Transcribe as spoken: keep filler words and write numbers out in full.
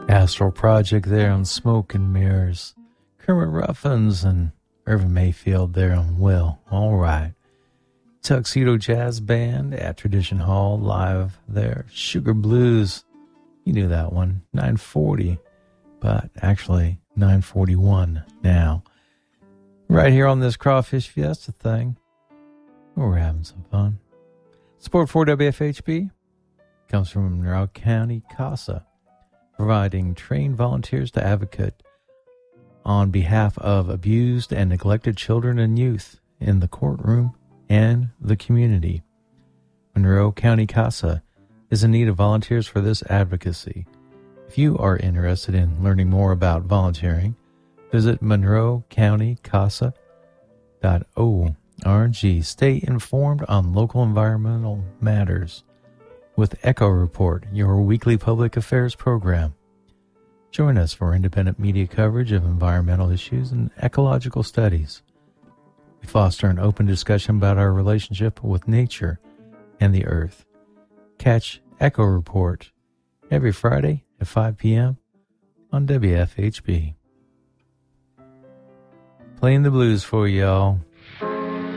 Astral Project there on Smoke and Mirrors. Kermit Ruffins and Irvin Mayfield there on Will. All right. Tuxedo Jazz Band at Tradition Hall live there. Sugar Blues. You knew that one. nine forty. But actually nine forty-one now. Right here on this Crawfish Fiesta thing. We're having some fun. Support for W F H B comes from Monroe County CASA, providing trained volunteers to advocate on behalf of abused and neglected children and youth in the courtroom and the community. Monroe County CASA is in need of volunteers for this advocacy. If you are interested in learning more about volunteering, visit monroe county casa dot org. Stay informed on local environmental matters with Echo Report, your weekly public affairs program. Join us for independent media coverage of environmental issues and ecological studies. We foster an open discussion about our relationship with nature and the earth. Catch Echo Report every Friday at five p.m. on W F H B. Playing the blues for y'all.